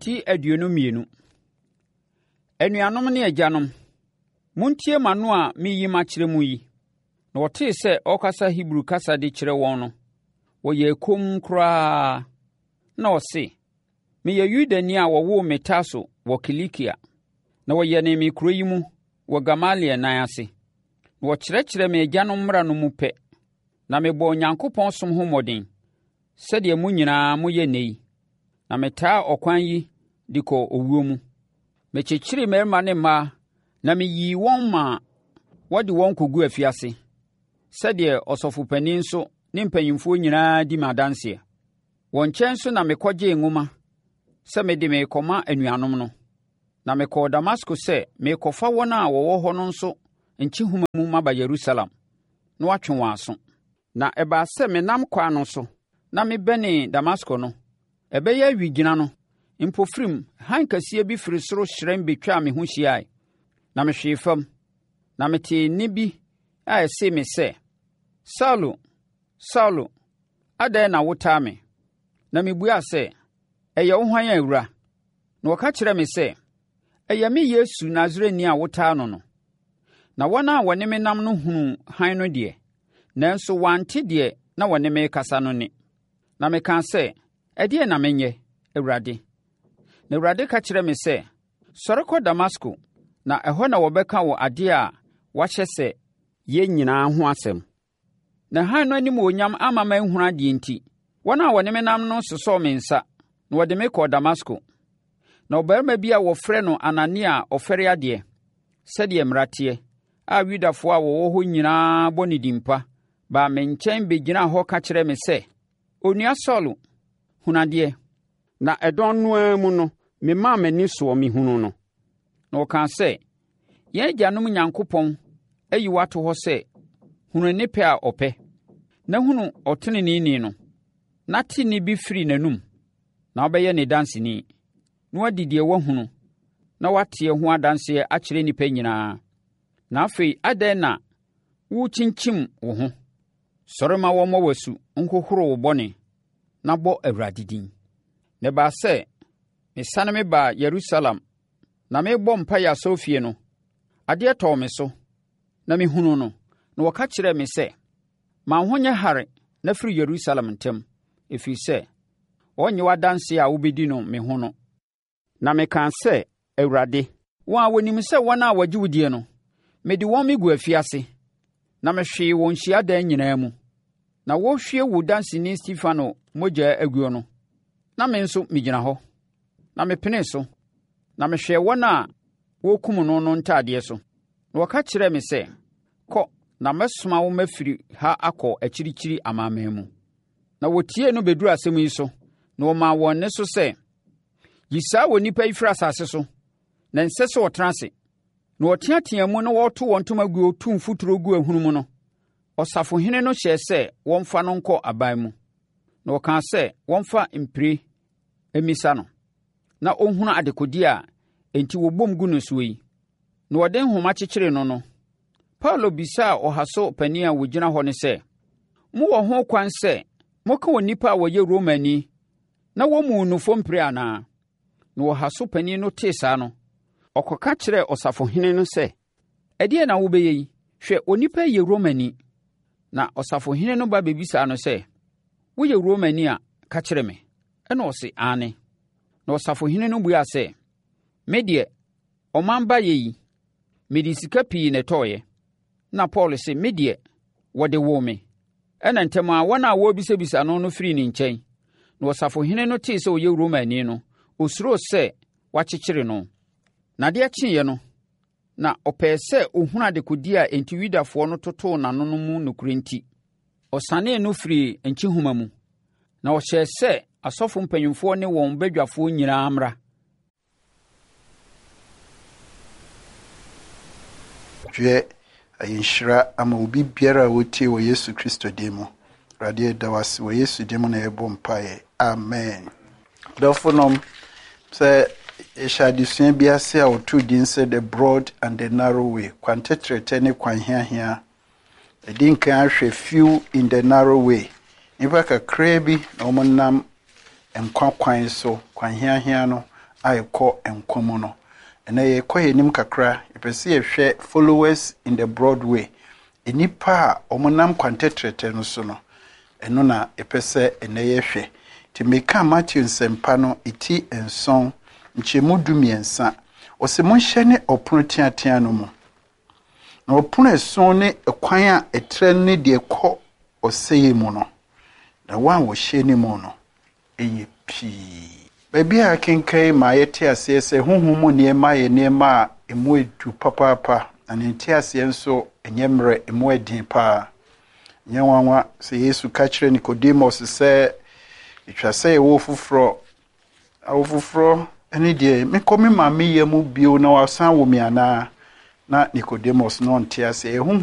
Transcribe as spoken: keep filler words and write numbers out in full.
Ti aduonu mmienu. Anuanom ne agyanom, muntie m'ano a meyi makyerɛ mu yi. Na wɔtee sɛ ɔkasa Hebrew kasa de kyerɛ wɔn no, wɔyɛ kom koraa. Na ɔse, meyɛ Yudani a wɔwoo me Tarso wɔ Kilikia, na wɔyɛne me kuro yi mu wɔ Gamaliel nan ase. Na wɔkyerɛkyerɛ me agyanom mmara no mu pɛ, na mebɔ Onyankopɔn som ho mmɔden, sɛdeɛ mo nyinaa moyɛ nnɛ yi. Na metaa ɔkwan yi de kɔ owuo mu. Mekyekyere mmarima ne mmaa, na meyii wɔn ma wɔde wɔn kɔgu afiase, sɛdeɛ ɔsɔfopanin nso ne mpanyimfoɔ nyinaa di m'adanseɛ. Wɔn nkyɛn nso na mekɔgyee nwoma sɛ mede me kɔma anuanom no. Na mekɔɔ Damasko sɛ merekɔfa wɔn a wɔwɔ hɔ no nso nkyehoma mu maba Yerusalem, na watwe wɔn aso. Na ɛbaa sɛ menam kwan no so, na mebɛnee Damasko no, ɛbɛyɛ awigyina no, mpofirim hann kɛseɛ bi firi soro hyerɛn bɛtwaa me ho hyiae. Na mehwee fam, na metee nne bi a ɛse me sɛ, Saulo, Saulo, adɛn na wotaa me? Na mebuaa sɛ, ɛyɛ wo hwan awura? Na wɔka kyerɛ me sɛ, ɛyɛ me Yesu Nasareni a wotaa no no. Na wɔn a wɔne me nam no hunuu hann no deɛ, nanso wɔante deɛ na wɔne me kasa no ne. Na mekaa sɛ, ɛdeɛn na menyɛ, Awurade? Na Awurade ka kyerɛ me sɛ, sɔre kɔ Damasko, na ɛhɔ na wɔbɛka wɔ adeɛ a wahyɛ sɛ yɛn nyinaa ho asɛm. Na hann no animuonyam ama manhunu adeɛ nti, wɔn a wɔne me nam no sosɔɔ me nsa, na wɔde me kɔɔ Damasko. Na ɔbarima bi a wɔfrɛ no Anania a ɔfɛre adeɛ, sɛdeɛ mmara teɛ, a Yudafoɔ a wɔwɔ hɔ nyinaa bɔ ne din pa, baa me nkyɛn bɛgyinaa hɔ ka kyerɛ me sɛ, Onua Saulo, hunu adeɛ. Na ɛdɔn no ara mu no, memaa m'ani soɔ mehunu no. Na ɔkaa sɛ, yɛn agyanom Nyankopɔn ayi wo ato hɔ sɛ, hunu ne pɛ a ɔpɛ, na hunu ɔteneneeni no, na te ne bi firi n'anum, na wobɛyɛ ne danseni, na wadi deɛ wahunu, na wateɛ ho adanseɛ akyerɛ nnipa nyinaa. Na afei, adɛn na wokyinkyim wo ho? Sɔre ma wɔmmɔ w'asu nhohoro wo bɔne, na bɔ Awurade din. Na ɛbaa sɛ, mesane me baa Yerusalem, na merebɔ mpaeɛ asɔfie no, adeɛ tɔɔ me so, na mehunu no, na wɔka kyerɛɛ me sɛ, ma wo ho nyɛ hare na firi Yerusalem ntam, ɛfiri sɛ, ɔnyɛ w'adanseɛ a wobɛdi no me ho no. Na mekaa sɛ, Awurade, wɔn a wɔnim sɛ wɔn a wɔgye wo die no, mede wɔn megu afiase, na mehwee wɔn hyiadan nyinaa mu. Na wɔrehwie wo danseni Stefano mogya aguo no, na me nso megyina hɔ. Na mepenee so, na mehwɛɛ wɔn a wɔrekum no no ntadeɛ so. Na wɔka kyerɛɛ me sɛ, kɔ na mɛsoma wo mafiri ha akɔ akyirikyiri amanaman mu. Na wɔtiee no bɛduru asɛm yi so, na wɔmaa wɔn nne so sɛ, yi saa wɔ nnipa yi firi asase so, na nsɛ sɛ wɔtena ase. Na wɔteatea mu na wɔreto wɔn ntoma guo tu mfuturo gu ahunu mu no, ɔsafohene no hyɛɛ sɛ wɔmfa no nkɔ aban mu. Na wɔkaa sɛ wɔmfa mpire mmisa no, na ɔnhunu adekodeɛ a enti wɔbom gu no soɔ yi. Na wɔde nhoma kyekyere no no, Paulo bisaa ɔhaso panin a wɔgyina hɔ no sɛ, mowɔ ho kwan sɛ moka wɔ nnipa a wɔyɛ Romani na wɔmmu nufo mpire anaa? Na ɔhaso panin no tee saa no, ɔkɔka kyerɛɛ ɔsafohene no sɛ, ɛdeɛ na wobɛyɛ yi? Hwɛ, onipa yɛ Romani. Na ɔsafohene no ba bɛbisaa no sɛ, woyɛ Romani a, ka kyerɛ me. Ɛna ɔse, aane. Na ɔsafohene no buaa sɛ, me deɛ, ɔman ba yɛ yi, mede sika pii na ɛtɔɔeɛ. Na Paulo sɛ, me deɛ, wɔde wo me. Ɛna ntɛm a wɔn a wɔrebisabisa no no firi ne nkyɛn. Na ɔsafohene no tee sɛ ɔyɛ Romani no, ɔsuroo sɛ wakyekyere no. Na adeɛ kyeeɛ no, na ɔpɛɛ sɛ ɔhunu adekodeɛ a enti Yudafoɔ no totoo n'ano no mu nokorɛ nti, ɔsanee no firi nkyehoma mu. Na ɔhyɛɛ sɛ asɔfo mpanyimfoɔ ne wɔn badwafoɔ nyinaa mmra. Dwe ayinhyira ama obi biara a wotie wɔ Yesu Kristo din mu. Awurade da wase wɔ Yesu din mu na yɛbɔ mpaeɛ. Amen. Dɔfonom sɛ ɛhyɛ adesua bi ase a wɔto din sɛ the broad and the narrow way. Kwantetrɛtɛ ne kwanhiahia. Ɛdi nkan ahwɛ few in the narrow way. Nipa kakraa bi na wɔn nam nkwa kwan so kwanhiahia no ayekɔ enkomu no ena ye kɔ yenim kakra epese ye hwɛ followers in the Broadway enipa a omonam kwantetrete no so no eno na epese ena ye hwɛ ti meka Matthew nsempa no iti enson nchemu dumiensa osimonhye ne opono tiatia no mu na opono eson ne ekwan a etre ne de kɔ oseye mu no na wan wo hye ne mu no eye pii baby a kenkai ma yete ase se honhom niema ye niema a emu edu papapa na nte ase nso enyemre emu edin pa nyanwanwa se Yesu ka kire Nicodemus se itwase ye wo fufro awo fufro eni de me komi ma me ye mu bio na wasan wo mi ana na Nicodemus no nte ase